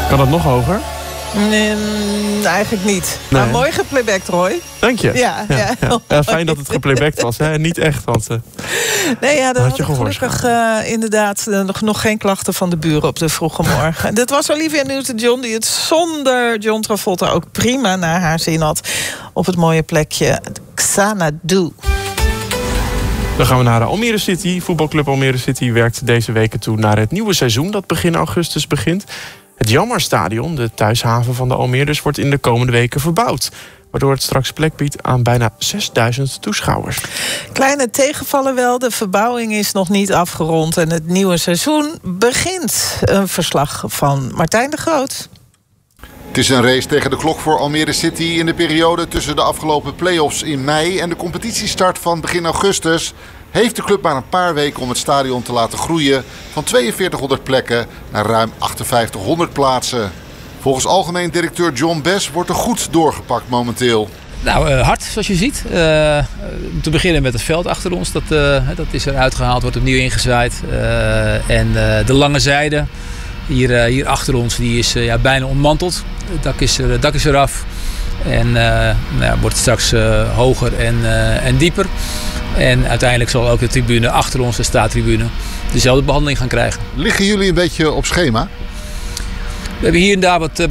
Kan dat nog hoger? Nee, eigenlijk niet. Nee. Maar mooi geplaybacked, Roy. Dank je. Ja. Fijn dat het geplaybacked was. Hè? Niet echt, want... Nee, ja, had je gelukkig inderdaad nog geen klachten van de buren op de vroege morgen. Dit was Olivia Newton-John, die het zonder John Travolta ook prima naar haar zin had. Op het mooie plekje Xanadu. Dan gaan we naar Almere City. Voetbalclub Almere City werkt deze weken toe naar het nieuwe seizoen dat begin augustus begint. Het Jammerstadion, de thuishaven van de Almeerders, wordt in de komende weken verbouwd, waardoor het straks plek biedt aan bijna 6000 toeschouwers. Kleine tegenvallen wel, de verbouwing is nog niet afgerond en het nieuwe seizoen begint. Een verslag van Martijn de Groot. Het is een race tegen de klok voor Almere City in de periode tussen de afgelopen play-offs in mei en de competitiestart van begin augustus. Heeft de club maar een paar weken om het stadion te laten groeien van 4200 plekken naar ruim 5800 plaatsen. Volgens algemeen directeur John Bes wordt er goed doorgepakt momenteel. Nou, hard zoals je ziet. Om te beginnen met het veld achter ons. Dat is eruit gehaald, wordt opnieuw ingezaaid. En de lange zijde hier achter ons, die is bijna ontmanteld. Het dak is eraf. En wordt straks hoger en dieper. En uiteindelijk zal ook de tribune achter ons, de staattribune, dezelfde behandeling gaan krijgen. Liggen jullie een beetje op schema? We hebben hier en daar wat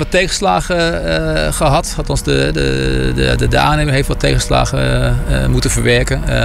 tegenslagen gehad. Althans, de aannemer heeft wat tegenslagen moeten verwerken.